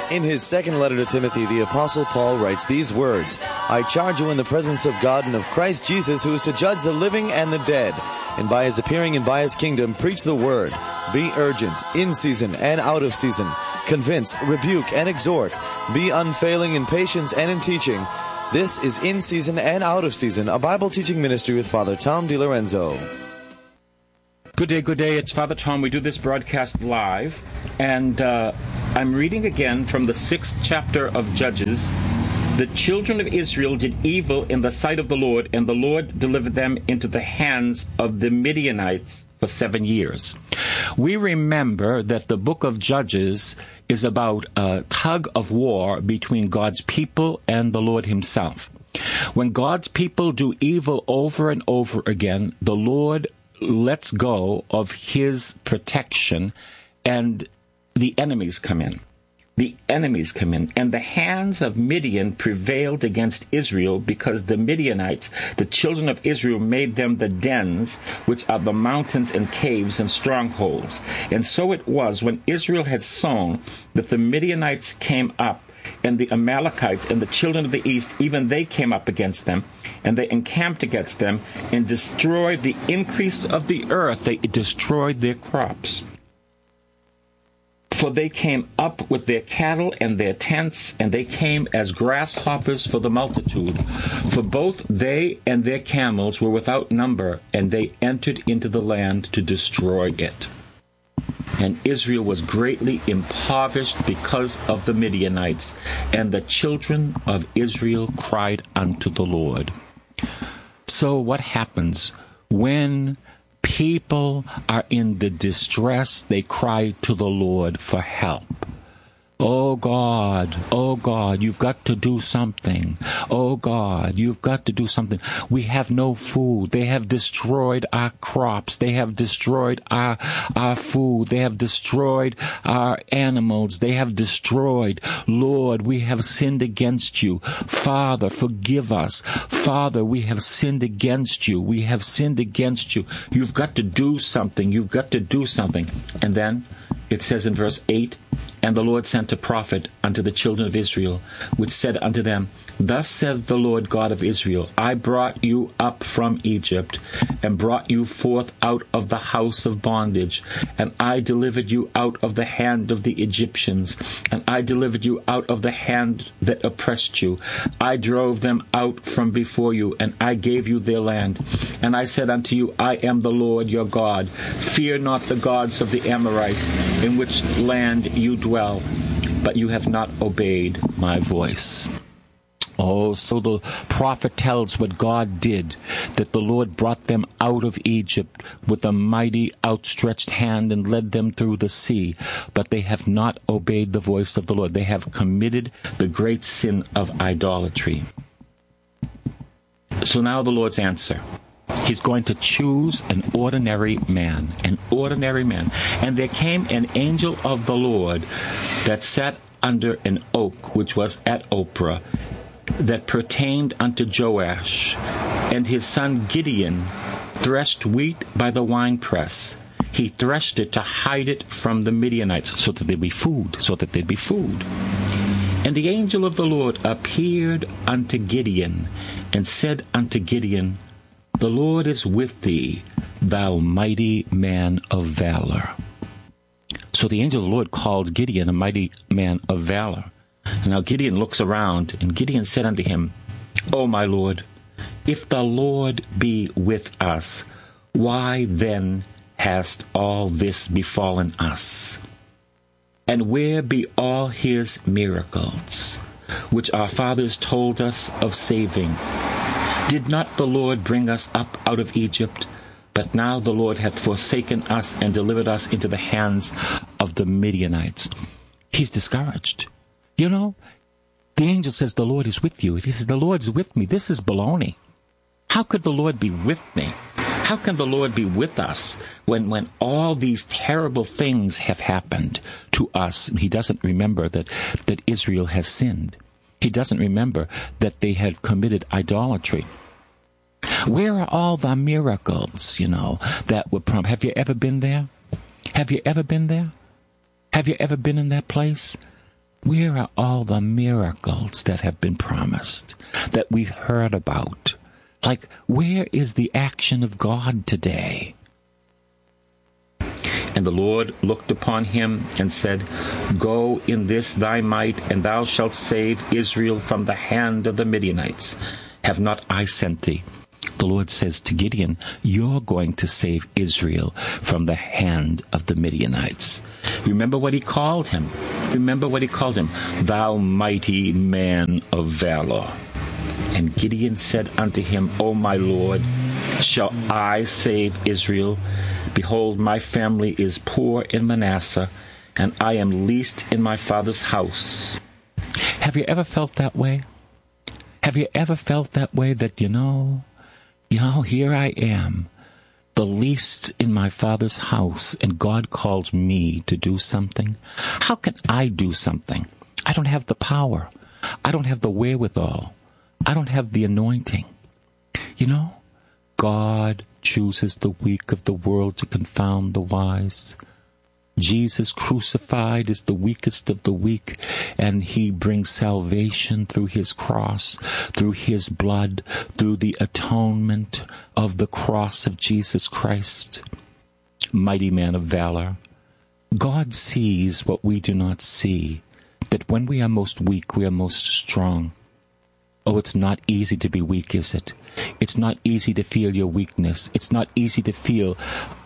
In his second letter to Timothy, the Apostle Paul writes these words, I charge you in the presence of God and of Christ Jesus, who is to judge the living and the dead, and by his appearing and by his kingdom, preach the word. Be urgent, in season and out of season. Convince, rebuke, and exhort. Be unfailing in patience and in teaching. This is In Season and Out of Season, a Bible teaching ministry with Father Tom DiLorenzo. Good day. It's Father Tom. We do this broadcast live, and I'm reading again from the 6th chapter of Judges. The children of Israel did evil in the sight of the Lord, and the Lord delivered them into the hands of the Midianites for 7 years. We remember that the book of Judges is about a tug of war between God's people and the Lord himself. When God's people do evil over and over again, the Lord lets go of his protection, and the enemies come in. And the hands of Midian prevailed against Israel because the Midianites, the children of Israel, made them the dens, which are the mountains and caves and strongholds. And so it was, when Israel had sown, that the Midianites came up, and the Amalekites and the children of the east, even they came up against them, and they encamped against them and destroyed the increase of the earth. They destroyed their crops. For they came up with their cattle and their tents, and they came as grasshoppers for the multitude. For both they and their camels were without number, and they entered into the land to destroy it. And Israel was greatly impoverished because of the Midianites, and the children of Israel cried unto the Lord. So what happens when people are in the distress? They cry to the Lord for help. Oh God, you've got to do something. Oh God, you've got to do something. We have no food. They have destroyed our crops. They have destroyed our food. They have destroyed our animals. They have destroyed. Lord, we have sinned against you. Father, forgive us. Father, we have sinned against you. We have sinned against you. You've got to do something. You've got to do something. And then it says in verse 8, And the Lord sent a prophet unto the children of Israel, which said unto them, Thus saith the Lord God of Israel, I brought you up from Egypt, and brought you forth out of the house of bondage, and I delivered you out of the hand of the Egyptians, and I delivered you out of the hand that oppressed you. I drove them out from before you, and I gave you their land. And I said unto you, I am the Lord your God. Fear not the gods of the Amorites, in which land you dwell, but you have not obeyed my voice. Oh, so the prophet tells what God did, that the Lord brought them out of Egypt with a mighty outstretched hand and led them through the sea, but they have not obeyed the voice of the Lord. They have committed the great sin of idolatry. So now the Lord's answer. He's going to choose an ordinary man. And there came an angel of the Lord that sat under an oak which was at Ophrah, that pertained unto Joash. And his son Gideon threshed wheat by the winepress. He threshed it to hide it from the Midianites, so that there'd be food. And the angel of the Lord appeared unto Gideon, and said unto Gideon, The Lord is with thee, thou mighty man of valor. So the angel of the Lord called Gideon a mighty man of valor. And now Gideon looks around, and Gideon said unto him, O my Lord, if the Lord be with us, why then hast all this befallen us? And where be all his miracles, which our fathers told us of saving? Did not the Lord bring us up out of Egypt? But now the Lord hath forsaken us and delivered us into the hands of the Midianites. He's discouraged. You know, the angel says the Lord is with you. He says the Lord is with me. This is baloney. How could the Lord be with me? How can the Lord be with us when all these terrible things have happened to us? He doesn't remember that Israel has sinned. He doesn't remember that they had committed idolatry. Where are all the miracles, that were promised? Have you ever been there? Have you ever been there? Have you ever been in that place? Where are all the miracles that have been promised, that we've heard about? Like, where is the action of God today? And the Lord looked upon him and said, Go in this thy might, and thou shalt save Israel from the hand of the Midianites. Have not I sent thee? The Lord says to Gideon, you're going to save Israel from the hand of the Midianites. Remember what he called him. Remember what he called him. Thou mighty man of valor. And Gideon said unto him, O my Lord, shall I save Israel? Behold, my family is poor in Manasseh, and I am least in my father's house. Have you ever felt that way? Have you ever felt that way, that, you know, here I am, the least in my Father's house, and God calls me to do something? How can I do something? I don't have the power. I don't have the wherewithal. I don't have the anointing. You know, God chooses the weak of the world to confound the wise. Jesus crucified is the weakest of the weak, and he brings salvation through his cross, through his blood, through the atonement of the cross of Jesus Christ. Mighty man of valor, God sees what we do not see, that when we are most weak, we are most strong. Oh, it's not easy to be weak, is it? It's not easy to feel your weakness. It's not easy to feel,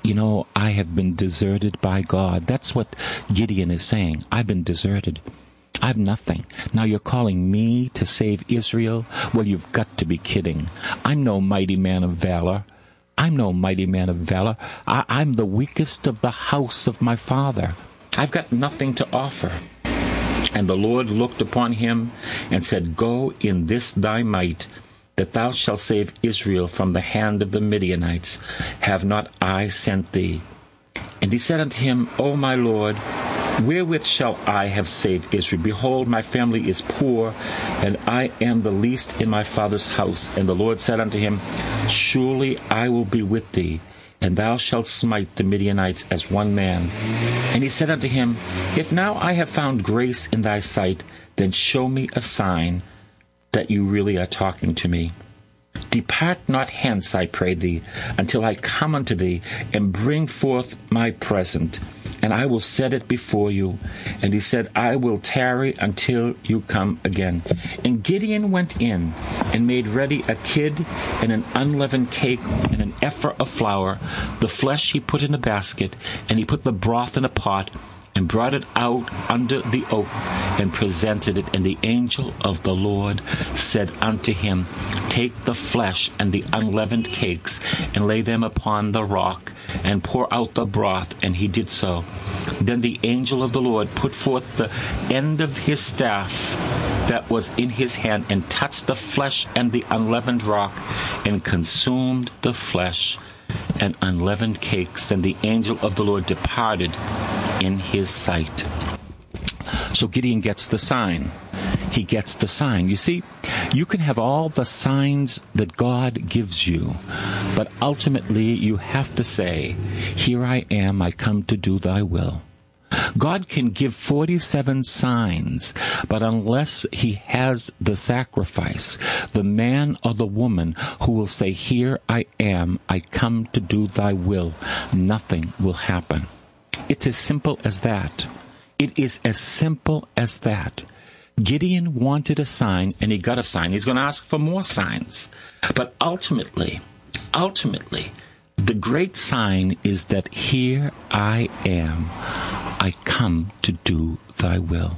I have been deserted by God. That's what Gideon is saying. I've been deserted. I've nothing. Now you're calling me to save Israel? Well, you've got to be kidding. I'm no mighty man of valor. I'm no mighty man of valor. I'm the weakest of the house of my father. I've got nothing to offer. And the Lord looked upon him and said, Go in this thy might, that thou shalt save Israel from the hand of the Midianites. Have not I sent thee? And he said unto him, O my Lord, wherewith shall I have saved Israel? Behold, my family is poor, and I am the least in my father's house. And the Lord said unto him, Surely I will be with thee, and thou shalt smite the Midianites as one man. And he said unto him, If now I have found grace in thy sight, then show me a sign that you really are talking to me. Depart not hence, I pray thee, until I come unto thee, and bring forth my present, and I will set it before you. And he said, I will tarry until you come again. And Gideon went in, and made ready a kid, and an unleavened cake, and an ephah of flour. The flesh he put in a basket, and he put the broth in a pot, and brought it out under the oak, and presented it. And the angel of the Lord said unto him, Take the flesh and the unleavened cakes, and lay them upon the rock, and pour out the broth. And he did so. Then the angel of the Lord put forth the end of his staff that was in his hand, and touched the flesh and the unleavened rock, and consumed the flesh and unleavened cakes. Then the angel of the Lord departed in his sight. So Gideon gets the sign. He gets the sign. You see, you can have all the signs that God gives you, but ultimately you have to say, Here I am, I come to do thy will. God can give 47 signs, but unless he has the sacrifice, the man or the woman who will say, Here I am, I come to do thy will, nothing will happen. It's as simple as that. It is as simple as that. Gideon wanted a sign, and he got a sign. He's going to ask for more signs. But ultimately, the great sign is that here I am. I come to do thy will.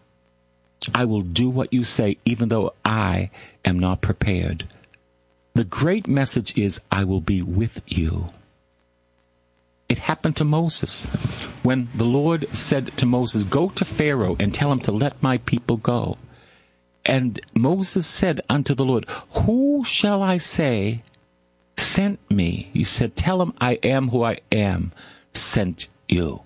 I will do what you say, even though I am not prepared. The great message is, I will be with you. It happened to Moses. When the Lord said to Moses, Go to Pharaoh and tell him to let my people go. And Moses said unto the Lord, Who shall I say sent me? He said, Tell him I am who I am sent you.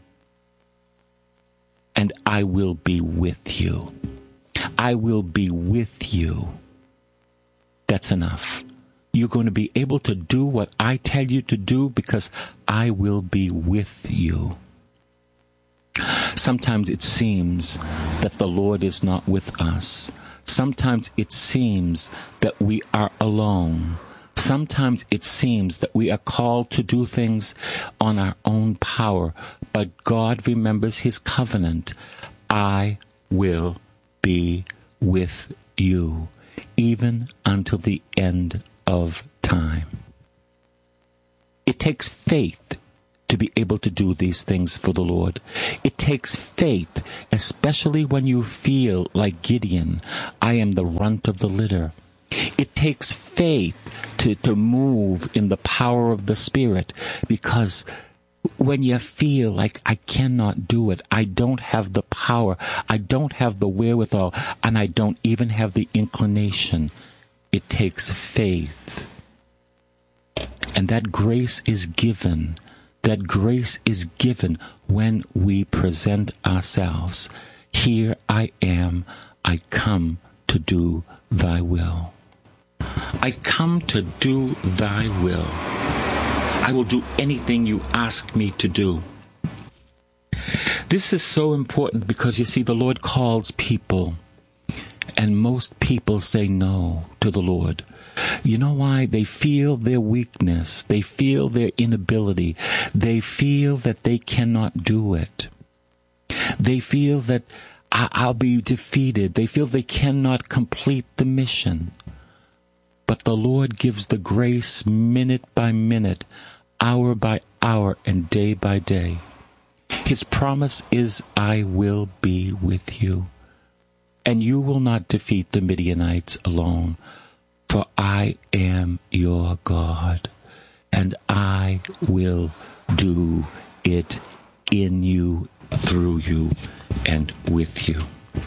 And I will be with you. I will be with you. That's enough. You're going to be able to do what I tell you to do because I will be with you. Sometimes it seems that the Lord is not with us. Sometimes it seems that we are alone. Sometimes it seems that we are called to do things on our own power, but God remembers his covenant. I will be with you, even until the end of time. It takes faith to be able to do these things for the Lord. It takes faith, especially when you feel like Gideon, I am the runt of the litter. It takes faith to move in the power of the Spirit, because when you feel like I cannot do it, I don't have the power, I don't have the wherewithal, and I don't even have the inclination, it takes faith. And that grace is given. That grace is given when we present ourselves. Here I am, I come to do thy will. I come to do thy will. I will do anything you ask me to do. This is so important because, you see, the Lord calls people, and most people say no to the Lord. You know why? They feel their weakness. They feel their inability. They feel that they cannot do it. They feel that I'll be defeated. They feel they cannot complete the mission. But the Lord gives the grace minute by minute, hour by hour, and day by day. His promise is, I will be with you. And you will not defeat the Midianites alone. For I am your God, and I will do it in you, through you, and with you.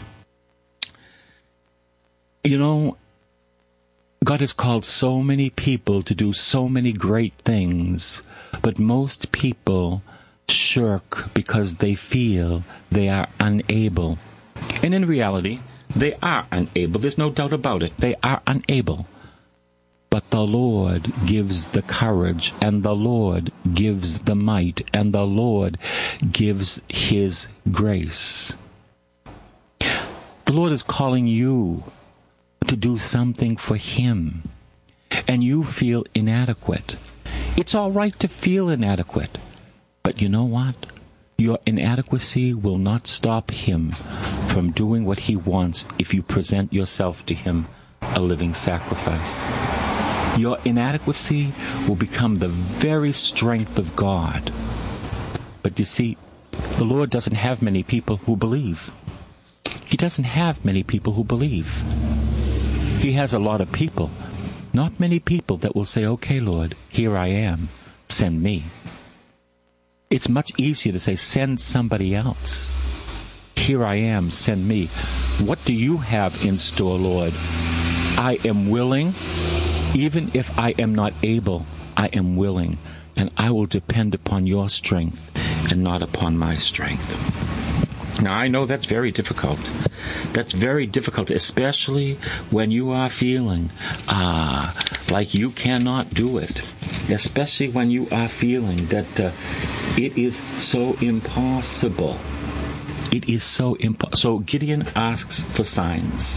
You know, God has called so many people to do so many great things, but most people shirk because they feel they are unable. And in reality, they are unable. There's no doubt about it. They are unable. But the Lord gives the courage, and the Lord gives the might, and the Lord gives his grace. The Lord is calling you to do something for him, and you feel inadequate. It's all right to feel inadequate, but you know what? Your inadequacy will not stop him from doing what he wants if you present yourself to him a living sacrifice. Your inadequacy will become the very strength of God. But you see, the Lord doesn't have many people who believe. He doesn't have many people who believe. He has a lot of people, not many people that will say, okay, Lord, here I am, send me. It's much easier to say, send somebody else. Here I am, send me. What do you have in store, Lord? I am willing. Even if I am not able, I am willing, and I will depend upon your strength and not upon my strength. Now, I know that's very difficult. That's very difficult, especially when you are feeling like you cannot do it. Especially when you are feeling that it is so impossible. It is so impossible. So Gideon asks for signs.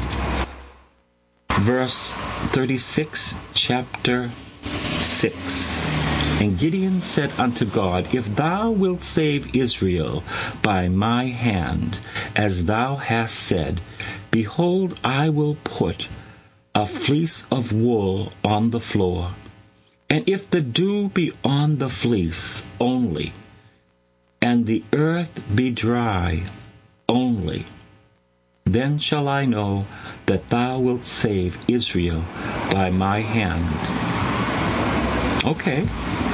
Verse 36, chapter 6. And Gideon said unto God, If thou wilt save Israel by my hand, as thou hast said, behold, I will put a fleece of wool on the floor. And if the dew be on the fleece only, and the earth be dry only, then shall I know that thou wilt save Israel by my hand. Okay.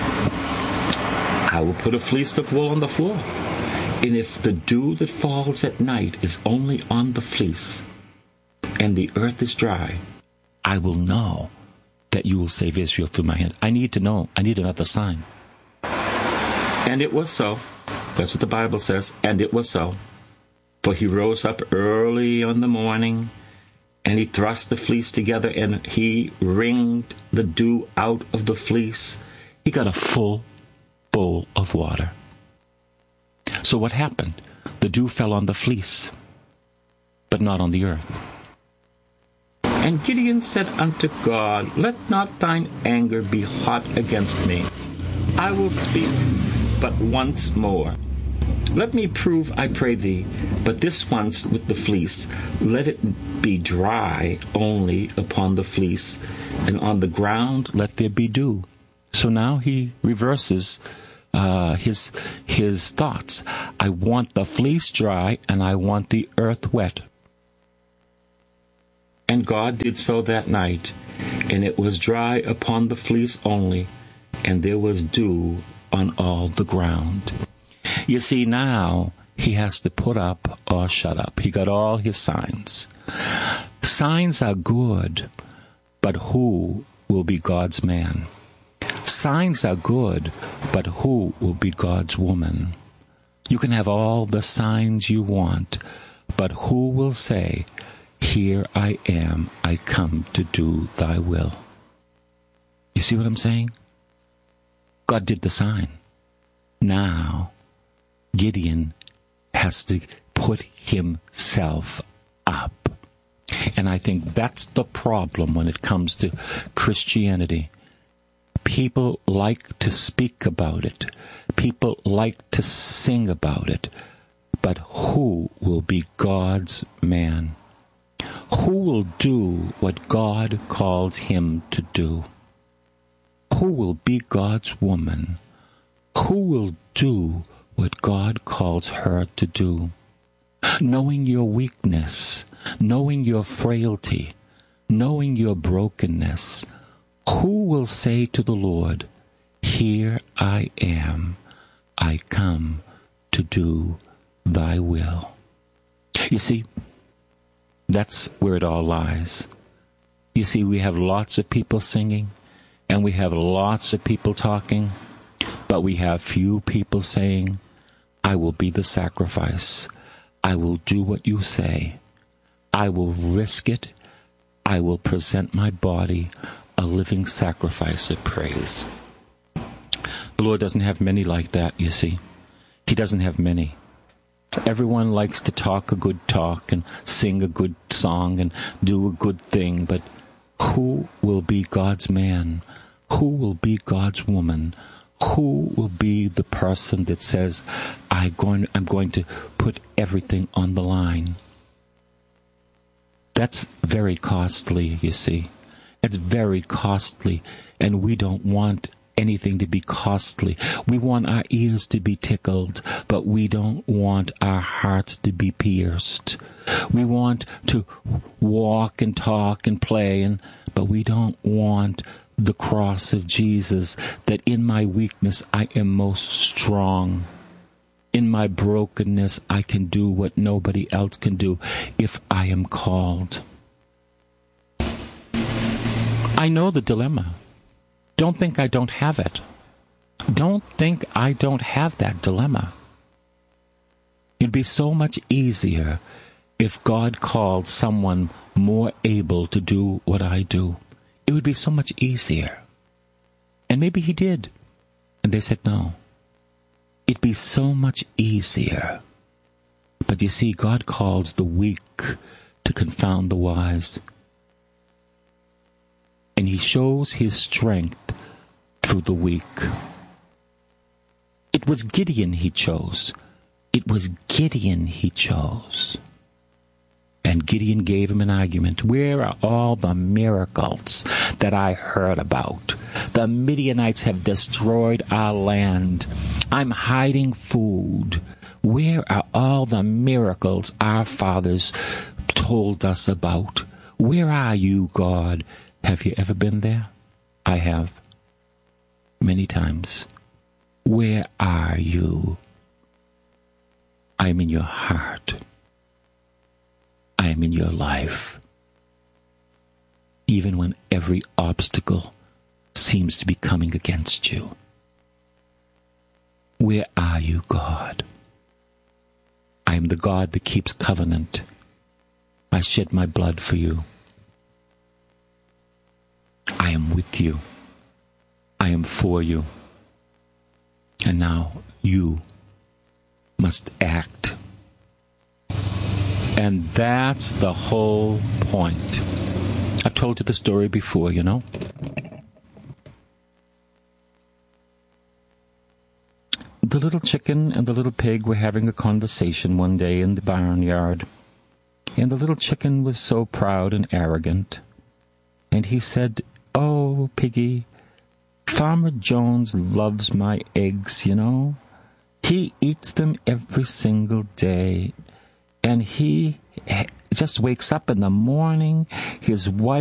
I will put a fleece of wool on the floor. And if the dew that falls at night is only on the fleece, and the earth is dry, I will know that you will save Israel through my hand. I need to know. I need another sign. And it was so. That's what the Bible says. And it was so. For he rose up early on the morning, and he thrust the fleece together, and he wringed the dew out of the fleece. He got a full bowl of water. So what happened? The dew fell on the fleece, but not on the earth. And Gideon said unto God, Let not thine anger be hot against me. I will speak but once more. Let me prove, I pray thee, but this once with the fleece. Let it be dry only upon the fleece, and on the ground let there be dew. So now he reverses his thoughts. I want the fleece dry, and I want the earth wet. And God did so that night, and it was dry upon the fleece only, and there was dew on all the ground. You see, now he has to put up or shut up. He got all his signs. Signs are good, but who will be God's man? Signs are good, but who will be God's woman? You can have all the signs you want, but who will say, Here I am, I come to do thy will? You see what I'm saying? God did the sign. Now, Gideon has to put himself up. And I think that's the problem when it comes to Christianity. People like to speak about it. People like to sing about it. But who will be God's man? Who will do what God calls him to do? Who will be God's woman? Who will do what God calls her to do? Knowing your weakness, knowing your frailty, knowing your brokenness, who will say to the Lord, Here I am, I come to do thy will? You see, that's where it all lies. You see, we have lots of people singing, and we have lots of people talking, but we have few people saying, I will be the sacrifice. I will do what you say. I will risk it. I will present my body a living sacrifice of praise. The Lord doesn't have many like that, you see. He doesn't have many. Everyone likes to talk a good talk and sing a good song and do a good thing, but who will be God's man? Who will be God's woman? Who will be the person that says, I'm going to put everything on the line? That's very costly, you see. It's very costly, and we don't want anything to be costly. We want our ears to be tickled, but we don't want our hearts to be pierced. We want to walk and talk and play, but we don't want the cross of Jesus, that in my weakness I am most strong. In my brokenness I can do what nobody else can do if I am called. I know the dilemma. Don't think I don't have it. Don't think I don't have that dilemma. It'd be so much easier if God called someone more able to do what I do. It would be so much easier. And maybe he did. And they said no. It'd be so much easier. But you see, God calls the weak to confound the wise. And he shows his strength through the weak. It was Gideon he chose. It was Gideon he chose. And Gideon gave him an argument. Where are all the miracles that I heard about? The Midianites have destroyed our land. I'm hiding food. Where are all the miracles our fathers told us about? Where are you, God? Have you ever been there? I have. Many times. Where are you? I am in your heart. I am in your life. Even when every obstacle seems to be coming against you. Where are you, God? I am the God that keeps covenant. I shed my blood for you. I am with you. I am for you. And now you must act And that's the whole point. I've told you the story before, you know. The little chicken and the little pig were having a conversation one day in the barnyard. And the little chicken was so proud and arrogant. And he said, "Oh, Piggy, Farmer Jones loves my eggs, you know. He eats them every single day. And he just wakes up in the morning, his wife